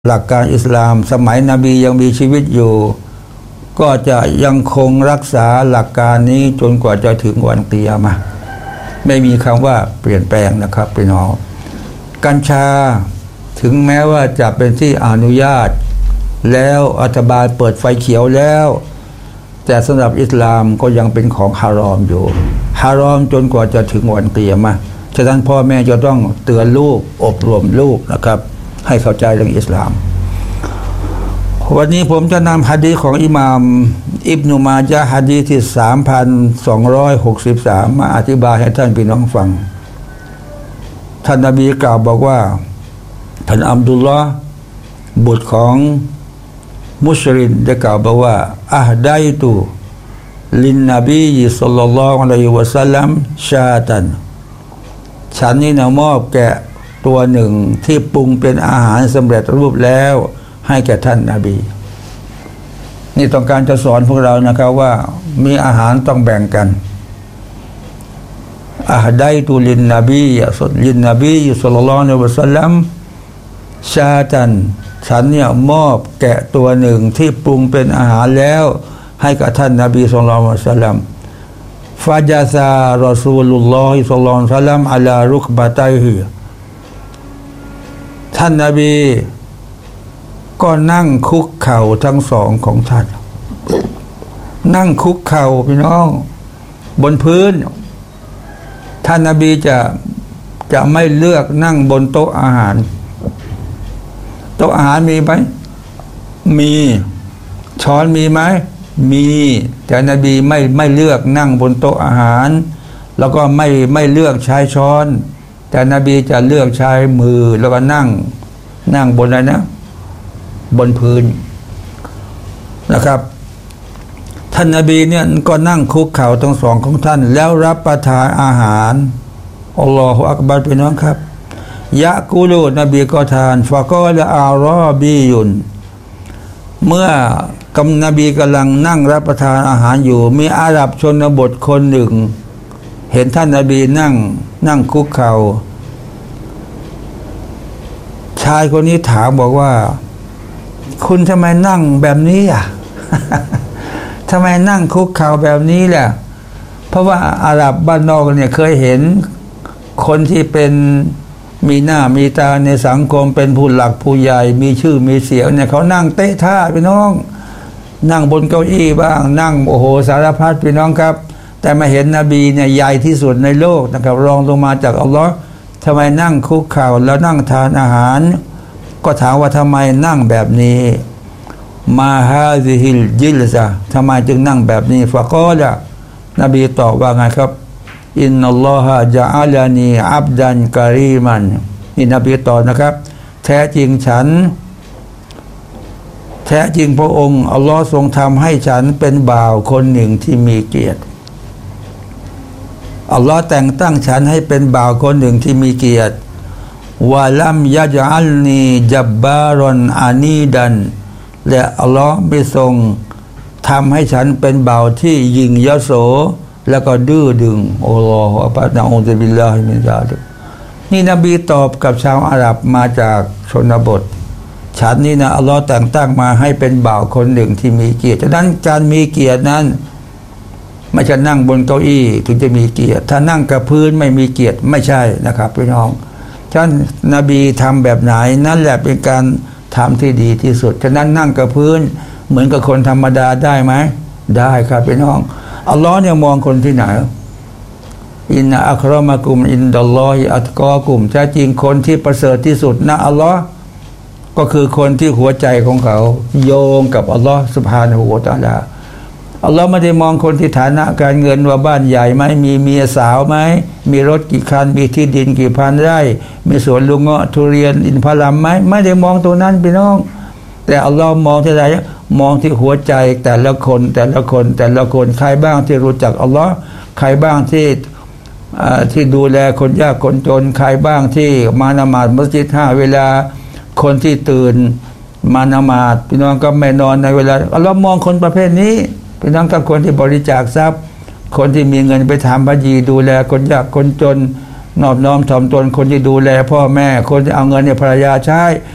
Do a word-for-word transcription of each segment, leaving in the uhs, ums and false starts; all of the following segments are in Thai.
หลักการอิสลามสมัยนบียังมีชีวิตอยู่ก็จะยังคงรักษาหลักการนี้จนกว่าจะถึงวันกิยามะห์ไม่มีคำว่าเปลี่ยนแปลงนะครับพี่น้องกัญชาถึงแม้ว่าจะเป็นที่อนุญาตแล้วรัฐบาลเปิดไฟเขียวแล้วแต่สำหรับอิสลามก็ยังเป็นของฮารอมอยู่ฮารอมจนกว่าจะถึงวันกิยามะห์ฉะนั้นพ่อแม่จะต้องเตือนลูกอบรมลูกนะครับให้เข้าใจเรื่องอิสลามวันนี้ผมจะนำหะดีษของอิหม่ามอิบนุมาญะฮ์หะดีษที่ สามพันสองร้อยหกสิบสาม มาอธิบายให้ท่านพี่น้องฟังท่านนบีกล่าวบอกว่าท่านอับดุลลอฮ์บุตรของมุชรินได้กล่าวบอกว่าอะฮ์ดัยตุลินนบีศ็อลลัลลอฮุอะลัยฮิวะซัลลัมชาตันฉันนี่นะมอบแกะตัวหนึ่งที่ปรุงเป็นอาหารสำเร็จรูปแล้วให้แก่ท่านนบีนี่ต้องการจะสอนพวกเรานะครับว่ามีอาหารต้องแบ่งกันอะฮ์ดัยตุลินนบีลินนบีศ็อลลัลลอฮุอะลัยฮิวะซัลลัมชาตันฉันเนี่ยมอบแกะตัวหนึ่งที่ปรุงเป็นอาหารแล้วให้กับท่านนบีศ็อลลัลลอฮุอะลัยฮิวะซัลลัมฟาจาซารอซูลุลลอฮิศ็อลลัลลอฮุอะลัยฮิวะซัลลัมอะลารุกบะตัยฮิท่านนบีก็นั่งคุกเข่าทั้งสองของท่านนั่งคุกเข่าพี่น้องบนพื้นท่านนบีจะจะไม่เลือกนั่งบนโต๊ะอาหารโต๊ะอาหารมีไหมมีช้อนมีไหมมีแต่นบีไม่ไม่เลือกนั่งบนโต๊ะอาหารแล้วก็ไม่ไม่เลือกใช้ช้อนแต่นบีจะเลือกใช้มือแล้วก็นั่งนั่งบนอะไรนะบนพื้นนะครับท่านนบีเนี่ยก็นั่งคุกเข่าทั้งสองของท่านแล้วรับประทานอาหารอัลลอฮฺอักบัรพี่น้องครับยะกูลูนบีก็ทานฟะกอลอารอบียุนเมื่อกำนบีกำลังนั่งรับประทานอาหารอยู่มีอาหรับชนบทคนหนึ่งเห็นท่านนบีนั่งนั่งคุกเข่าชายคนนี้ถามบอกว่าคุณทำไมนั่งแบบนี้อ่ะ ทำไมนั่งคุกเข่าแบบนี้แหละเพราะว่าอาหรับบ้านนอกเนี่ยเคยเห็นคนที่เป็นมีหน้ามีตาในสังคมเป็นผู้หลักผู้ใหญ่มีชื่อมีเสียงเนี่ยเขานั่งเตะท่าพี่น้องนั่งบนเก้าอี้บ้างนั่งโอ้โหสารพัดพี่น้องครับแต่มาเห็นนบีเนี่ยใหญ่ที่สุดในโลกนะครับรองลงมาจากอัลลอฮ์ทำไมนั่งคุกเข่าแล้วนั่งทานอาหารก็ถามว่าทำไมนั่งแบบนี้มาฮาซิฮิลจิลซะทำไมจึงนั่งแบบนี้ฟะกอละนบีตอบว่าไงครับอินนัลลอฮะจะอัลานีอับดันกะรีมันนี่นบีตอบนะครับแท้จริงฉันแท้จริงพระองค์อัลลอฮ์ทรงทำให้ฉันเป็นบ่าวคนหนึ่งที่มีเกียรติอัลลอฮ์แต่งตั้งฉันให้เป็นบ่าวคนหนึ่งที่มีเกียรติวะลัมยะจัลนีจับบารอนอานีดันและอัลลอฮ์ไม่ทรงทำให้ฉันเป็นบ่าวที่ยิงยโสแล้วก็ดื้อดึงอัลลอฮฺอักบัรนะอูซุบิลลาฮิมินซาลิกนี่นบีตอบกับชาวอาหรับมาจากชนบทฉันนี่นะอัลลอฮ์แต่งตั้งมาให้เป็นบ่าวคนหนึ่งที่มีเกียรติฉะนั้นการมีเกียรตินั้นไม่ใช่นั่งบนเก้าอี้ถึงจะมีเกียรติถ้านั่งกับพื้นไม่มีเกียรติไม่ใช่นะครับพี่น้องฉะนั้นนบีทำแบบไหนนั่นแหละเป็นการทำที่ดีที่สุดฉะนั้นนั่งกับพื้นเหมือนกับคนธรรมดาได้ไหมได้ครับพี่น้องอัลลอฮ์เนี่ยมองคนที่ไหนอินนะอัครามะกุมอินดัลลอฮิอัตกอกุมแท้จริงคนที่ประเสริฐที่สุดนะอัลลอฮ์ก็คือคนที่หัวใจของเขาโยงกับอัลลอฮ์ซุบฮานะฮูวะตะอาลาอัลลอฮ์ไม่ได้มองคนที่ฐานะการเงินว่าบ้านใหญ่ไหมมีเมียสาวไหมมีรถกี่คันมีที่ดินกี่พันไร่มีสวนลุงเงาะทุเรียนอินทผลัมไหมไม่ได้มองตัวนั้นพี่น้องแต่อัลลอฮ์มองที่ไหนมองที่หัวใจแต่ละคนแต่ละคนแต่ละคนใครบ้างที่รู้จักอัลลอฮ์ใครบ้างที่ที่ดูแลคนยากคนจนใครบ้างที่มาละหมาดมัสยิดห้าเวลาคนที่ตื่นมาละหมาดพี่น้องก็ไม่นอนในเวลาอัลลอฮ์มองคนประเภทนี้พี่น้องกับคนที่บริจาคทรัพย์คนที่มีเงินไปทำบัญชีดูแลคนยากคนจนนอบน้อมถ่อมตนคนที่ดูแลพ่อแม่คนที่เอาเงินเนี่ยภรรยาใช้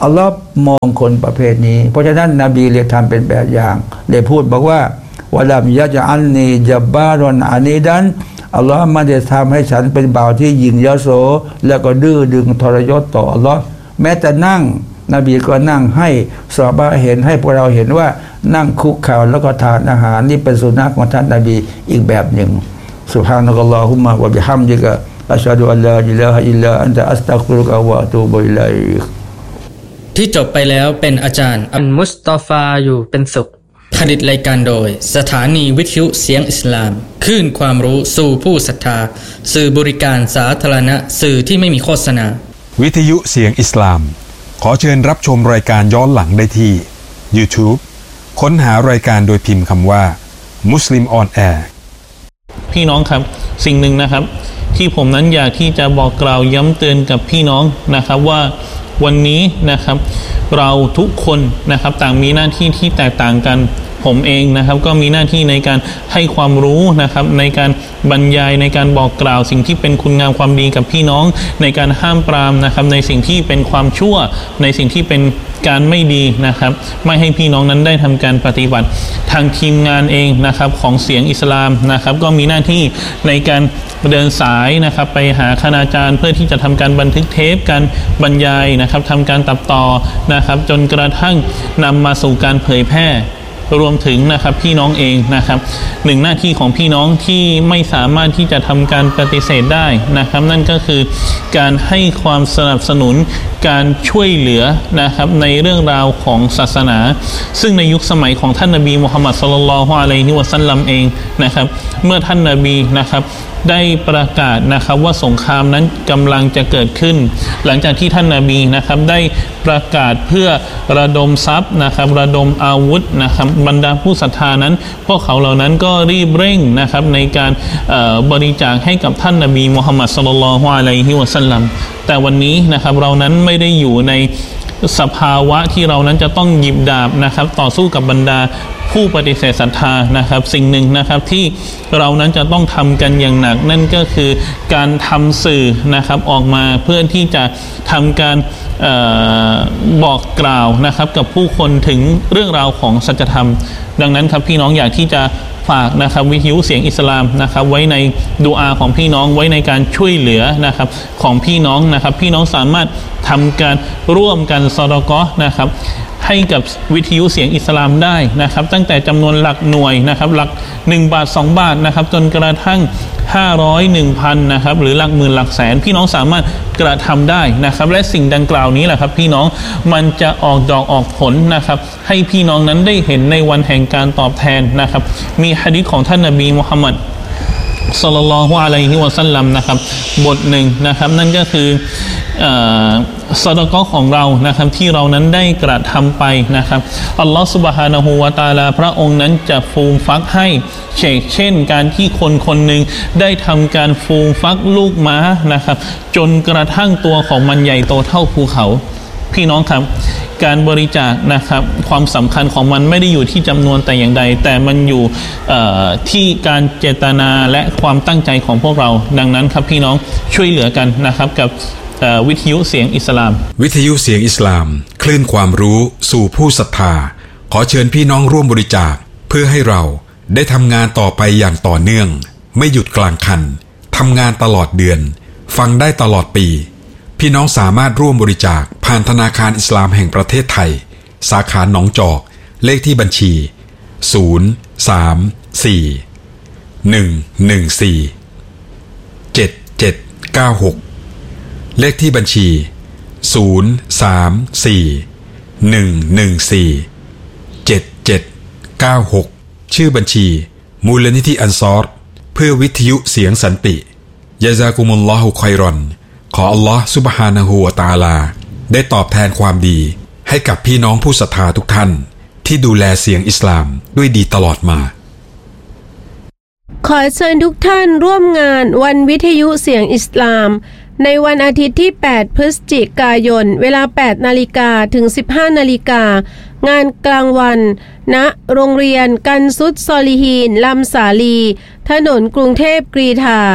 อัลลอฮ์มองคนประเภทนี้เพราะฉะนั้นนบีเลยทำเป็นแบบอย่างได้พูดบอกว่าวะลัมยะจะอันนีจับบารอนอานีดันอัลลอฮ์ไม่ได้ทำให้ฉันเป็นบ่าวที่ยิงยโสแล้วก็ดื้อดึงทรยศต่ออัลลอฮ์แม้แต่นั่งนบีก็นั่งให้ซอฮาบะห์เห็นให้พวกเราเห็นว่านั่งคุกเข่าแล้วก็ทานอาหารนี่เป็นสุนนะของท่านนบีอีกแบบหนึ่งซุบฮานะกัลลอฮุมมะวะบิฮัมดิกะอัชฮะดุอัลลาอิลาฮะอิลลาอันตะอัสตัฆฟิรุกะวะอะตูบุอิลัยกที่จบไปแล้วเป็นอาจารย์อัลมุสตอฟาอยู่เป็นสุขผลิตรายการโดยสถานีวิทยุเสียงอิสลามคลื่นความรู้สู่ผู้ศรัทธาสื่อบริการสาธารณะสื่อที่ไม่มีโฆษณาวิทยุเสียงอิสลามขอเชิญรับชมรายการย้อนหลังได้ที่ YouTube ค้นหารายการโดยพิมพ์คำว่ามุสลิมออนแอร์พี่น้องครับสิ่งหนึ่งนะครับที่ผมนั้นอยากที่จะบอกกล่าวย้ำเตือนกับพี่น้องนะครับว่าวันนี้นะครับเราทุกคนนะครับต่างมีหน้าที่ที่แตกต่างกันผมเองนะครับก็มีหน้าที่ในการให้ความรู้นะครับในการบรรยายในการบอกกล่าวสิ่งที่เป็นคุณงามความดีกับพี่น้องในการห้ามปรามนะครับในสิ่งที่เป็นความชั่วในสิ่งที่เป็นการไม่ดีนะครับไม่ให้พี่น้องนั้นได้ทำการปฏิบัติทางทีมงานเองนะครับของเสียงอิสลามนะครับก็มีหน้าที่ในการเดินสายนะครับไปหาคณาจารย์เพื่อที่จะทำการบันทึกเทปการบรรยายนะครับทำการตัดต่อนะครับจนกระทั่งนำมาสู่การเผยแพร่รวมถึงนะครับพี่น้องเองนะครับหนึ่งหน้าที่ของพี่น้องที่ไม่สามารถที่จะทำการปฏิเสธได้นะครับนั่นก็คือการให้ความสนับสนุนการช่วยเหลือนะครับในเรื่องราวของศาสนาซึ่งในยุคสมัยของท่านนบีมุฮัมมัดศ็อลลัลลอฮุอะลัยฮิวะซัลลัมเองนะครับเมื่อท่านนบีนะครับได้ประกาศนะครับว่าสงครามนั้นกำลังจะเกิดขึ้นหลังจากที่ท่านนบีนะครับได้ประกาศเพื่อระดมทรัพย์นะครับระดมอาวุธนะครับบรรดาผู้ศรัทธานั้นพวกเขาเหล่านั้นก็รีบเร่งนะครับในการบริจาคให้กับท่านนบีมุฮัมมัดศ็อลลัลลอฮุอะลัยฮิวะซัลลัมแต่วันนี้นะครับเรานั้นไม่ได้อยู่ในสภาวะที่เรานั้นจะต้องหยิบดาบนะครับต่อสู้กับบรรดาผู้ปฏิเสธศรัทธานะครับสิ่งหนึ่งนะครับที่เรานั้นจะต้องทำกันอย่างหนักนั่นก็คือการทำสื่อนะครับออกมาเพื่อที่จะทำการเอ่อบอกกล่าวนะครับกับผู้คนถึงเรื่องราวของสัจธรรมดังนั้นครับพี่น้องอยากที่จะฝากนะครับวิทยุเสียงอิสลามนะครับไว้ในดุอาของพี่น้องไว้ในการช่วยเหลือนะครับของพี่น้องนะครับพี่น้องสามารถทำการร่วมกันซอดากอฮ์นะครับให้กับวิทยุเสียงอิสลามได้นะครับตั้งแต่จำนวนหลักหน่วยนะครับหลักหนึ่งบาทสองบาทนะครับจนกระทั่งห้าร้อย หนึ่งพันนะครับหรือหลักหมื่นหลักแสนพี่น้องสามารถกระทำได้นะครับและสิ่งดังกล่าวนี้แหละครับพี่น้องมันจะออกดอกออกผลนะครับให้พี่น้องนั้นได้เห็นในวันแห่งการตอบแทนนะครับมีหะดีษของท่านนบีมุฮัมมัดศ็อลลัลลอฮุอะลัยฮิวะซัลลัมนะครับบทหนึ่งนะครับนั่นก็คือซอดาเกาะห์ของเรานะครับที่เรานั้นได้กระทำไปนะครับอัลลอฮฺซุบฮานะฮูวะตะอาลาพระองค์นั้นจะฟูมฟักให้เช่นการที่คนคนหนึ่งได้ทำการฟูมฟักลูกม้านะครับจนกระทั่งตัวของมันใหญ่โตเท่าภูเขาพี่น้องครับการบริจาคนะครับความสำคัญของมันไม่ได้อยู่ที่จำนวนแต่อย่างใดแต่มันอยู่ที่การเจตนาและความตั้งใจของพวกเราดังนั้นครับพี่น้องช่วยเหลือกันนะครับกับวิทยุเสียงอิสลามวิทยุเสียงอิสลามคลื่นความรู้สู่ผู้ศรัทธาขอเชิญพี่น้องร่วมบริจาคเพื่อให้เราได้ทำงานต่อไปอย่างต่อเนื่องไม่หยุดกลางคันทำงานตลอดเดือนฟังได้ตลอดปีพี่น้องสามารถร่วมบริจาคผ่านธนาคารอิสลามแห่งประเทศไทยสาขาหนองจอกเลขที่บัญชีศูนย์ สาม สี่ หนึ่ง หนึ่ง สี่ เจ็ด เจ็ด เก้า หกเลขที่บัญชีศูนย์ สาม สี่ หนึ่ง หนึ่ง สี่ เจ็ด เจ็ด เก้า หกชื่อบัญชีมูลนิธิอันซอรเพื่อวิทยุเสียงสันติยะซากุมุลลอฮุค็อยรอนขออัลลอฮฺซุบฮานะฮูวะตะอาลาได้ตอบแทนความดีให้กับพี่น้องผู้ศรัทธาทุกท่านที่ดูแลเสียงอิสลามด้วยดีตลอดมาขอเชิญทุกท่านร่วมงานวันวิทยุเสียงอิสลามในวันอาทิตย์ที่แปดพฤศจิกายนเวลา แปดนาฬิกา ถึง สิบห้านาฬิกางานกลางวันณโรงเรียนกันซุดซอลิฮีนลำสาลีถนนกรุงเทพกรีฑา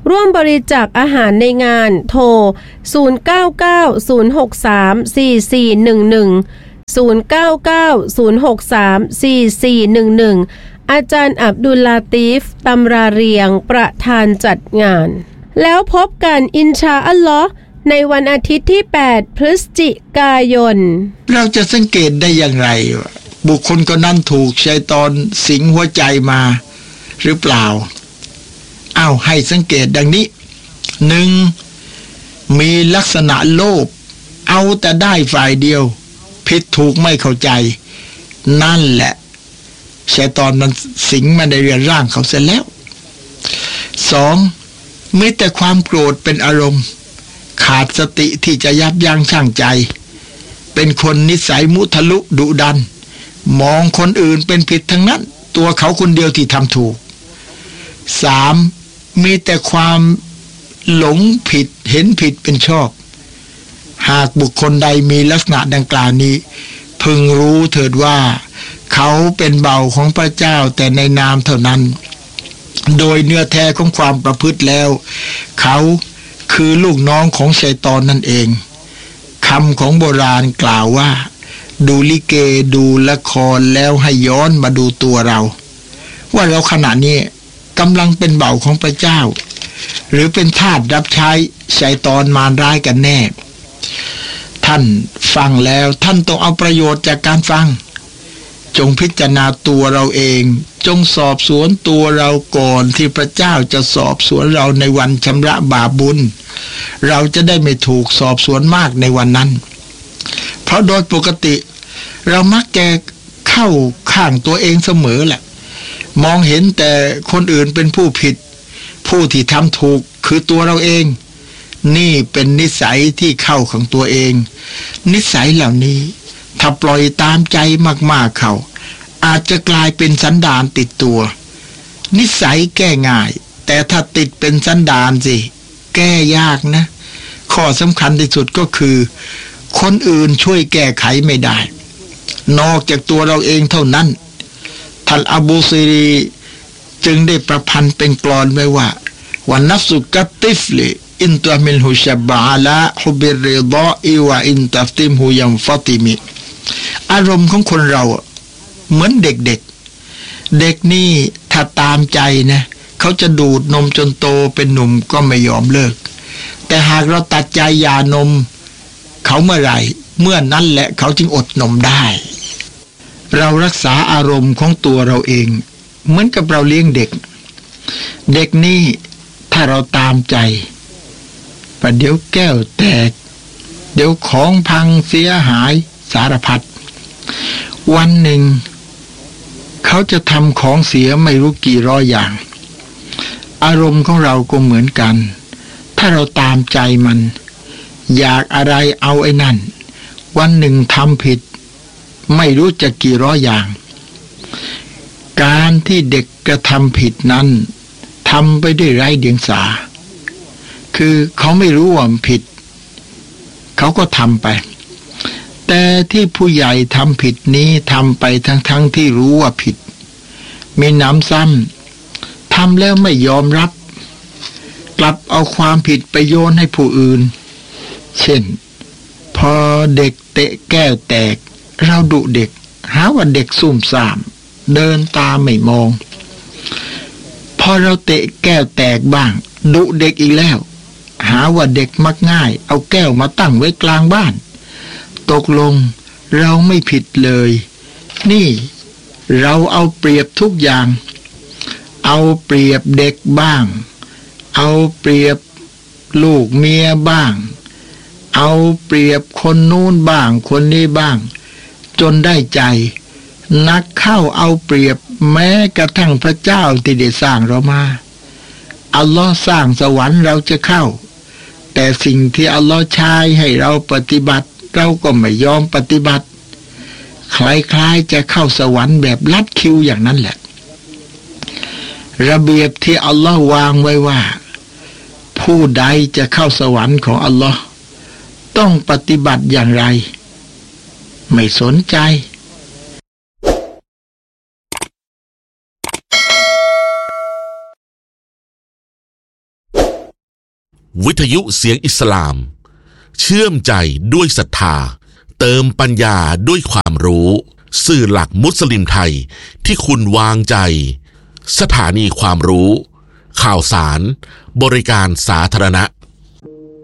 ร่วมบริจาคอาหารในงานโทรศูนย์ เก้า เก้า ศูนย์ หก สาม สี่ สี่ หนึ่ง หนึ่ง ศูนย์ เก้า เก้า ศูนย์ หก สาม สี่ สี่ หนึ่ง หนึ่ง อาจารย์อับดุลลาตีฟตำราเรียงประธานจัดงานแล้วพบกันอินชาอัลลอฮ์ในวันอาทิตย์ที่แปดพฤศจิกายนเราจะสังเกตได้อย่างไรบุคคลคนนั้นถูกชัยฏอนสิงหัวใจมาหรือเปล่าอ้าวให้สังเกตดังนี้หนึ่งมีลักษณะโลภเอาแต่ได้ฝ่ายเดียวผิดถูกไม่เข้าใจนั่นแหละชัยฏอนมันสิงมาในเรือนร่างเขาเสร็จแล้วสองมีแต่ความโกรธเป็นอารมณ์ขาดสติที่จะยับยั้งชั่งใจเป็นคนนิสัยมุทะลุดุดันมองคนอื่นเป็นผิดทั้งนั้นตัวเขาคนเดียวที่ทำถูกสามมีแต่ความหลงผิดเห็นผิดเป็นชอบหากบุคคลใดมีลักษณะดังกล่าวนี้พึงรู้เถิดว่าเขาเป็นเบาของพระเจ้าแต่ในนามเท่านั้นโดยเนื้อแท้ของความประพฤติแล้วเขาคือลูกน้องของชัยฏอนนั่นเองคำของโบราณกล่าวว่าดูลิเกดูละครแล้วให้ย้อนมาดูตัวเราว่าเราขณะนี้กำลังเป็นเบาของพระเจ้าหรือเป็นทาสรับใช้ชัยฏอนมารร้ายกันแน่ท่านฟังแล้วท่านต้องเอาประโยชน์จากการฟังจงพิจารณาตัวเราเองจงสอบสวนตัวเราก่อนที่พระเจ้าจะสอบสวนเราในวันชำระบาปบุญเราจะได้ไม่ถูกสอบสวนมากในวันนั้นเพราะโดยปกติเรามักจะเข้าข้างตัวเองเสมอแหละมองเห็นแต่คนอื่นเป็นผู้ผิดผู้ที่ทำถูกคือตัวเราเองนี่เป็นนิสัยที่เข้าของตัวเองนิสัยเหล่านี้ถ้าปล่อยตามใจมากๆเขาอาจจะกลายเป็นสันดานติดตัวนิสัยแก้ง่ายแต่ถ้าติดเป็นสันดานสิแก้ยากนะข้อสำคัญที่สุดก็คือคนอื่นช่วยแก้ไขไม่ได้นอกจากตัวเราเองเท่านั้นท่านอบูซีรีจึงได้ประพันธ์เป็นกลอนไว้ว่าวันนัฟสุกัตติฟลิอินตะมิลฮุชับบะละฮุบิรริฎาอิวะอินตัฟติมฮุยัมฟาติมิอารมณ์ของคนเราเหมือนเด็กๆ เ, เด็กนี่ถ้าตามใจนะเขาจะดูดนมจนโตเป็นหนุ่มก็ไม่ยอมเลิกแต่หากเราตัดใจยานมเขาเมื่อไหร่เมื่อนั้นแหละเขาจึงอดนมได้เรารักษาอารมณ์ของตัวเราเองเหมือนกับเราเลี้ยงเด็กเด็กนี่ถ้าเราตามใจประเดี๋ยวแก้วแตกเดี๋ยวของพังเสียหายสารพัดวันหนึ่งเขาจะทำของเสียไม่รู้กี่ร้อยอย่างอารมณ์ของเราก็เหมือนกันถ้าเราตามใจมันอยากอะไรเอาไอ้นั่นวันหนึ่งทำผิดไม่รู้จะกี่ร้อยอย่างการที่เด็กกระทำผิดนั้นทำไปด้วยไร้เดียงสาคือเขาไม่รู้ว่ามันผิดเขาก็ทำไปแต่ที่ผู้ใหญ่ทำผิดนี้ทำไปทั้งๆ ท, ที่รู้ว่าผิดมีน้ำซ้ำทำแล้วไม่ยอมรับกลับเอาความผิดไปโยนให้ผู้อื่นเช่นพอเด็กเตะแก้วแตกเราดุเด็กหาว่าเด็กซุ่มซ่ามเดินตาไม่มองพอเราเตะแก้วแตกบ้างดุเด็กอีกแล้วหาว่าเด็กมักง่ายเอาแก้วมาตั้งไว้กลางบ้านตกลงเราไม่ผิดเลยนี่เราเอาเปรียบทุกอย่างเอาเปรียบเด็กบ้างเอาเปรียบลูกเมียบ้างเอาเปรียบคนนู้นบ้างคนนี้บ้างจนได้ใจนักเข้าเอาเปรียบแม้กระทั่งพระเจ้าที่ได้สร้างเรามาอัลลอฮ์สร้างสวรรค์เราจะเข้าแต่สิ่งที่อัลลอฮ์ใช้ให้เราปฏิบัติเราก็ไม่ยอมปฏิบัติคล้ายๆจะเข้าสวรรค์แบบลัดคิวอย่างนั้นแหละระเบียบที่อัลลอฮ์วางไว้ว่าผู้ใดจะเข้าสวรรค์ของอัลลอฮ์ต้องปฏิบัติอย่างไรไม่สนใจวิทยุเสียงอิสลามเชื่อมใจด้วยศรัทธาเติมปัญญาด้วยความรู้สื่อหลักมุสลิมไทยที่คุณวางใจสถานีความรู้ข่าวสารบริการสาธารณะ